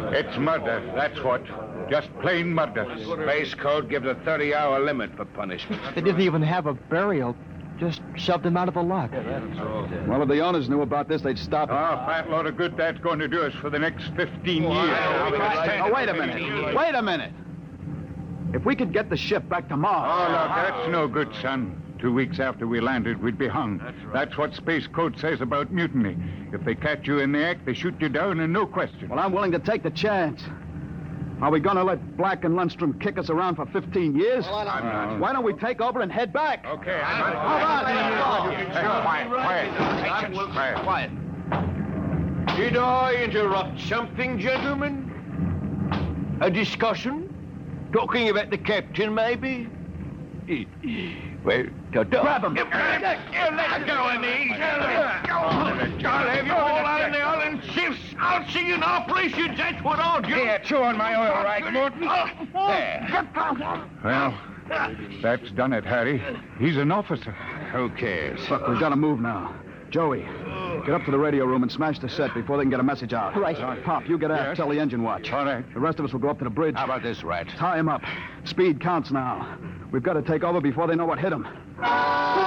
It's murder, that's what. Just plain murder. Space Code gives a 30-hour limit for punishment. They didn't even have a burial. Just shoved him out of the lock. Well, if the owners knew about this, they'd stop it. Oh, fat load of good that's going to do us for the next 15 years. Oh, wait a minute. Wait a minute. If we could get the ship back to Mars... Oh, look, that's no good, son. 2 weeks after we landed, we'd be hung. That's what Space Code says about mutiny. If they catch you in the act, they shoot you down and no question. Well, I'm willing to take the chance. Are we going to let Black and Lundstrom kick us around for 15 years? I'm not. Why don't we take over and head back? Okay, Quiet. Did I interrupt something, gentlemen? A discussion? Talking about the captain, maybe? Well, grab him. Let go of me. I'll have you all out in the island shifts. I'll see you in operations. That's what I'll do. Here, chew on my oil rag, Morton. There. Well, that's done it, Harry. He's an officer. Who cares? Look, we've got to move now. Joey, get up to the radio room and smash the set before they can get a message out. Right. Pop, you get out. Yes. Tell the engine watch. All right. The rest of us will go up to the bridge. How about this, Rat? Tie him up. Speed counts now. We've got to take over before they know what hit them.